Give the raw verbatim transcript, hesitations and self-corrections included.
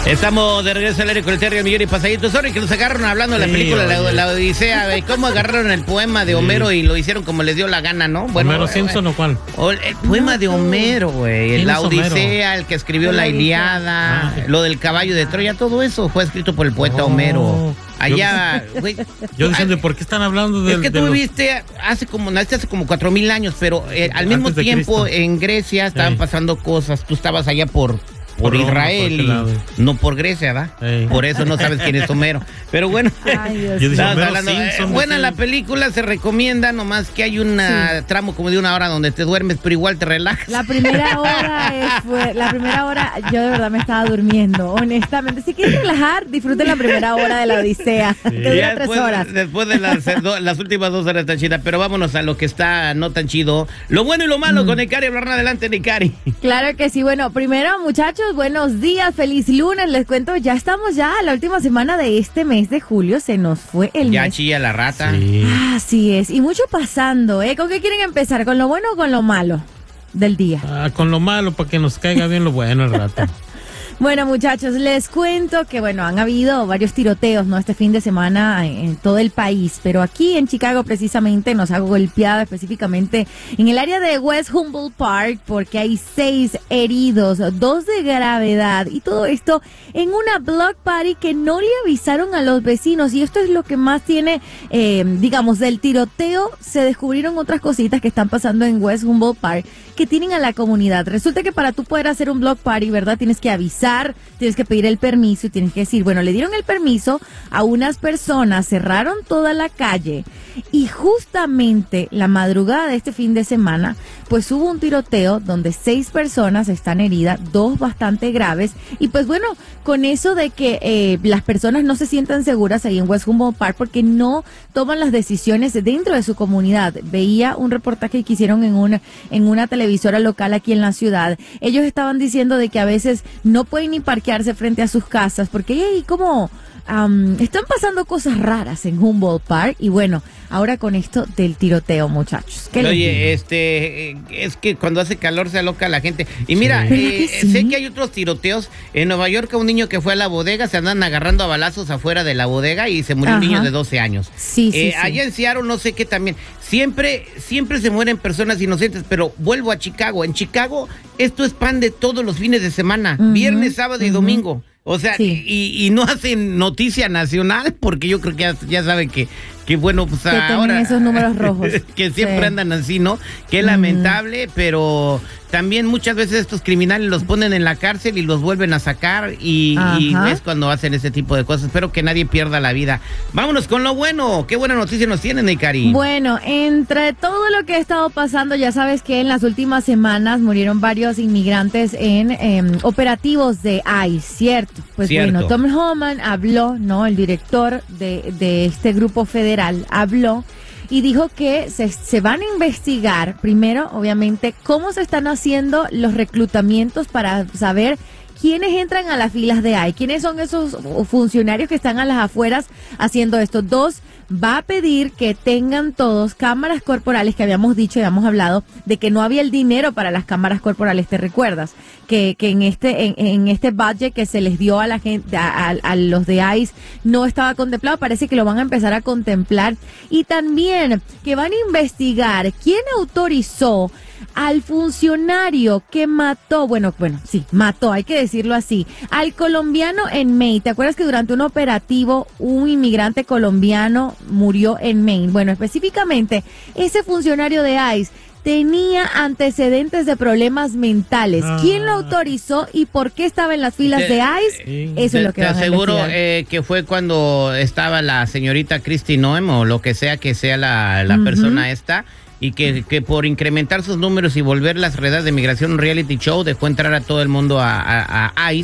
Estamos de regreso al aire con el Terry, el Millón y Pasadito. Sorry que nos agarraron hablando de la Sí, película oye. la, la Odisea, güey. Cómo agarraron el poema de Sí. Homero y lo hicieron como les dio la gana, ¿no? Bueno, ¿Homero güey, Simpson o cuál? o el, el poema de Homero, güey. ¿Quién La es Homero? Odisea, el que escribió la Iliada, Ah. lo del caballo de Troya, todo eso fue escrito por el poeta Oh. Homero. Allá, güey. Yo diciendo, ¿por qué están hablando de Es que de tú los- viviste hace como, naciste hace como cuatro mil años, pero eh, al mismo Antes de tiempo Cristo. en Grecia estaban Ey. pasando cosas. Tú estabas allá por, por Por Roma, Israel por aquel y lado. no por Grecia, ¿verdad? Ey. Por eso no sabes quién es Homero. Pero bueno, Ay, Dios Yo mío. dije, estabas Homero hablando, eh, Simpson, buena decía. la película, se recomienda, nomás que hay un tramo como de una hora donde te duermes, pero igual te relajas. La primera hora es, fue, la primera hora yo de verdad me estaba durmiendo, honestamente. Si quieres relajar, disfruten la primera hora de la Odisea, que Ya dura tres después, horas. después de las, do- las últimas dos horas está chida, pero vámonos a lo que está no tan chido. Lo bueno y lo malo con Nicari. Hablar adelante, Nicari. Claro que sí. Bueno, primero, muchachos, buenos días, feliz lunes. Les cuento, ya estamos ya a la última semana de este mes de julio. Se nos fue el Ya mes. chilla la rata. Sí. Así es. Y mucho pasando, ¿eh? ¿Con qué quieren empezar? ¿Con lo bueno o con lo malo del día? Ah, con lo malo, para que nos caiga bien lo bueno el rato. Bueno, muchachos, les cuento que, bueno, han habido varios tiroteos, ¿no? Este fin de semana en, en todo el país, pero aquí en Chicago precisamente nos ha golpeado específicamente en el área de West Humboldt Park porque hay seis heridos, dos de gravedad y todo esto en una block party que no le avisaron a los vecinos y esto es lo que más tiene, eh, digamos, del tiroteo. Se descubrieron otras cositas que están pasando en West Humboldt Park que tienen a la comunidad. Resulta que para tú poder hacer un block party, ¿verdad? Tienes que avisar, tienes que pedir el permiso y tienes que decir, bueno, le dieron el permiso a unas personas, cerraron toda la calle y justamente la madrugada de este fin de semana, pues hubo un tiroteo donde seis personas están heridas, dos bastante graves y pues bueno, con eso de que eh, las personas no se sientan seguras ahí en West Humboldt Park porque no toman las decisiones dentro de su comunidad. Veía un reportaje que hicieron en una, en una televisora local aquí en la ciudad. Ellos estaban diciendo de que a veces no pueden ni parquearse frente a sus casas porque hay ahí como um, están pasando cosas raras en Humboldt Park y bueno, ahora con esto del tiroteo, muchachos. ¿Qué les digo? Oye, este, eh, es que cuando hace calor se aloca la gente. Y mira, Sí. eh, ¿Verdad que sí? sé que hay otros tiroteos. En Nueva York, a un niño que fue a la bodega, se andan agarrando a balazos afuera de la bodega y se murió un Ajá. niño de doce años. Sí, sí, Eh, sí. Allá en Seattle, no sé qué también. Siempre, siempre se mueren personas inocentes, pero vuelvo a Chicago. En Chicago, esto es pan de todos los fines de semana, Ujú, viernes, sábado y ujú. domingo. O sea, Sí. y, y no hacen noticia nacional, porque yo creo que ya, ya saben que, que bueno, pues Que tienen ahora... esos números rojos. que siempre Sí. andan así, ¿no? Qué Ujú. lamentable, pero también muchas veces estos criminales los ponen en la cárcel y los vuelven a sacar y, y Ajá. es cuando hacen ese tipo de cosas. Espero que nadie pierda la vida. Vámonos con lo bueno. Qué buena noticia nos tienen, Nicari. Bueno, entre todo lo que ha estado pasando, ya sabes que en las últimas semanas murieron varios inmigrantes en eh, operativos de ICE, ¿cierto? Pues Cierto. bueno, Tom Homan habló, ¿no? El director de, de este grupo federal habló y dijo que se, se van a investigar, primero, obviamente, cómo se están haciendo los reclutamientos para saber quiénes entran a las filas de I C E, quiénes son esos funcionarios que están a las afueras haciendo esto. Dos, va a pedir que tengan todos cámaras corporales, que habíamos dicho y habíamos hablado de que no había el dinero para las cámaras corporales, ¿te recuerdas? Que, que en este en, en este budget que se les dio a la gente, a, a, a los de ICE, no estaba contemplado, parece que lo van a empezar a contemplar. Y también que van a investigar quién autorizó al funcionario que mató, bueno, bueno, sí, mató, hay que decirlo así, al colombiano en Maine. ¿Te acuerdas que durante un operativo un inmigrante colombiano murió en Maine? Bueno, específicamente, ese funcionario de ICE tenía antecedentes de problemas mentales. Ah. ¿Quién lo autorizó y por qué estaba en las filas Te- de ICE? Sí. Eso es lo que Te van a aseguro investigar. eh, que fue cuando estaba la señorita Kristi Noem o lo que sea que sea la, la Ujú. persona esta. Y que, que por incrementar sus números y volver las redes de migración un reality show dejó entrar a todo el mundo a, a, a ICE.